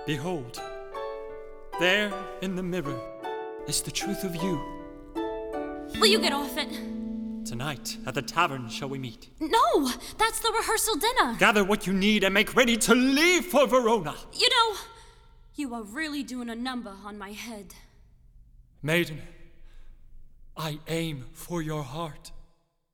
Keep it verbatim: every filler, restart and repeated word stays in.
Behold, there in the mirror is the truth of you. Will you get off it? Tonight, at the tavern shall we meet. No! That's the rehearsal dinner! Gather what you need and make ready to leave for Verona. You know, you are really doing a number on my head. Maiden, I aim for your heart.